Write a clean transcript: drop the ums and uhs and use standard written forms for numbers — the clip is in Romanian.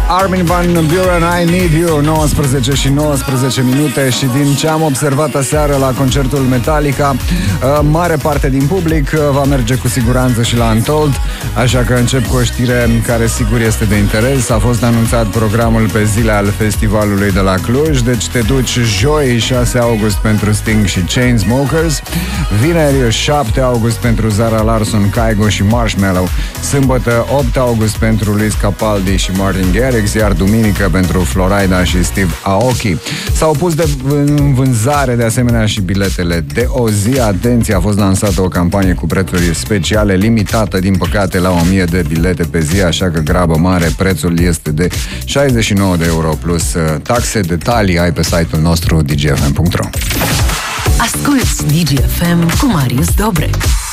Armin van Buuren, I Need You. 19 și 19 minute. Și din ce am observat aseară la concertul Metallica, mare parte din public va merge cu siguranță și la Untold. Așa că încep cu o știre care sigur este de interes. A fost anunțat programul pe zile al festivalului de la Cluj. Deci te duci joi 6 august pentru Sting și Chainsmokers, vineri 7 august pentru Zara Larsson, Kygo și Marshmello, sâmbătă 8 august pentru Luis Capaldi și Martin Garrix, iar duminică pentru Florida și Steve Aoki. S-au pus în vânzare de asemenea și biletele de o zi. Atenție, a fost lansată o campanie cu prețuri speciale, limitată din păcate la 1000 de bilete pe zi, așa că grabă mare. Prețul este de 69 de euro plus taxe. Detalii ai pe site-ul nostru dgfm.ro. Asculți DGFM cu Marius Dobrec.